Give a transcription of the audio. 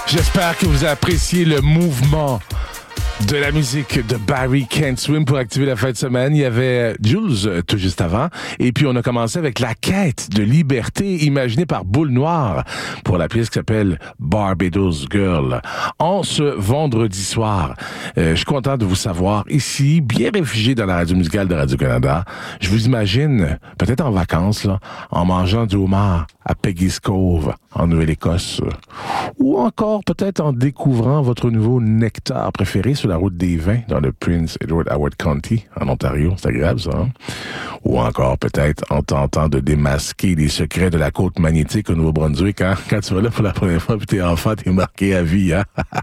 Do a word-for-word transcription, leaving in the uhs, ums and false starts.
J'espère que vous appréciez le mouvement de la musique de Barry Can't Swim pour activer la fin de semaine. Il y avait Jules tout juste avant. Et puis, on a commencé avec La quête de liberté imaginée par Boule Noire pour la pièce qui s'appelle Barbados Girl. En ce vendredi soir, euh, je suis content de vous savoir ici, bien réfugié dans la radio musicale de Radio-Canada. Je vous imagine, peut-être en vacances, là, en mangeant du homard à Peggy's Cove, en Nouvelle-Écosse. Ou encore, peut-être en découvrant votre nouveau nectar préféré sur la route des vins dans le Prince Edward Howard County, en Ontario. C'est agréable, ça, hein? Ou encore, peut-être, en tentant de démasquer les secrets de la côte magnétique au Nouveau-Brunswick, hein? Quand tu vas là pour la première fois, puis t'es enfant, t'es marqué à vie, hein?